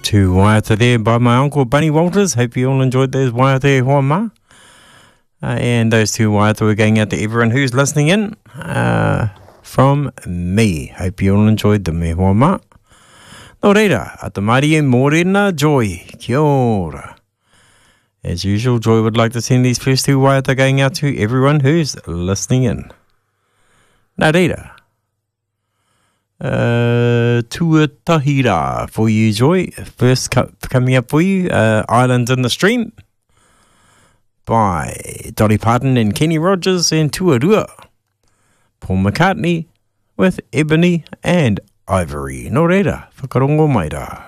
two waiata there by my uncle Bunny Walters. Hope you all enjoyed those waiata hoa ma. And those two waiata were going out to everyone who's listening in from me. Hope you all enjoyed them e hoa ma. Nō reira, a te mari e mōrena Joy. Kia ora. As usual, Joy would like to send these first two waiata going out to everyone who's listening in. Nā reira. Tuatahira for you, Joy. First coming up for you, Islands in the Stream by Dolly Parton and Kenny Rogers and Tuarua. Paul McCartney with Ebony and Ivory. Nō reira, whakarongo mai rā.